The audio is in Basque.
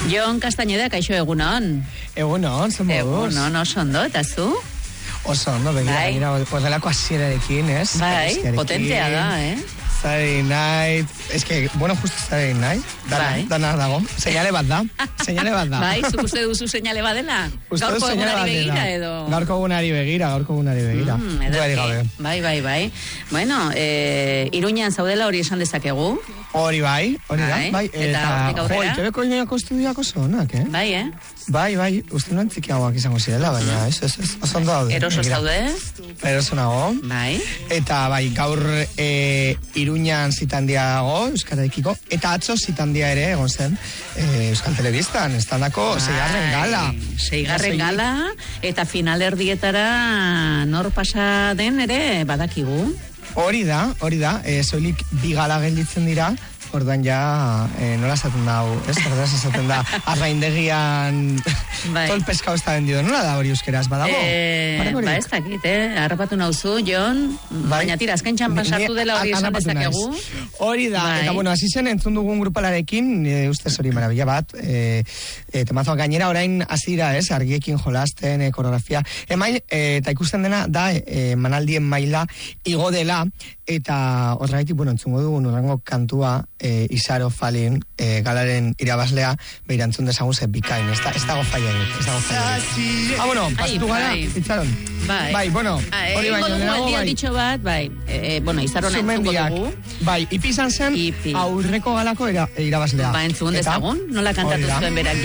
Jon Castañeda, kaixo egunon. Egunon, zen moduz. Egunon, oso ondo, eta zu? Oso ondo, begira, podelako hasierarekin, ez? Bai, potentea da, Saturday Night, es que, bueno, justo Saturday Night, dana dago, señale bat da. Bai, zuk uste duzu señale bat dela? Gaurko egunari begira, edo? Gaurko egunari begira. Bai. Bueno, Iruñan zaudela hori esan dezakegu. Hori bai. Eta Itebeko inoako estudiako zonak, Bai, uste nuen txikiagoak izango zirela, baina ez, oso ondo daude. Eroso zaude? Eroso nago. Bai. Eta bai, gaur Iruñan zitandiago, Euskaraikiko, eta atzo zitandia ere, egon zen, Euskal Telebistan, estandako seigarren gala. Seigarren gala, eta finalerdietara nor pasa den ere badakigu. Hori da, soilik bi gala gelditzen dira, orduan ja, nola esaten da, esaten da, arraindegian, tol pescao está vendido, nola da hori euskeraz, badago? Ba, ez dakit, harrapatu nauzu, Jon, baina tira, azken txampan sartu dela hori esan dezakegu. Hori da, eta bueno, hasi zen entzun dugun grupalarekin, ustez hori maravilla bat, temazoak gainera orain hasi dira, argiekin jolasten, koreografia, eta ikusten dena da, manaldien maila igo dela, eta horregaitik, bueno, entzungo dugun urrengo kantua, Isaro Falin, galaren irabazlea, behirantzun dezagun ze bikain, ez dago faia. Bueno, pasitu gara, Itxaron. Bai, bueno, hori baino lehenago, bai. Ditxo bat, bai, bueno, Izarona entzuko dugu. Bai, ipi izan zen, aurreko galako irabazlea. Ba, entzun dezagun, nola kantatu zuen berak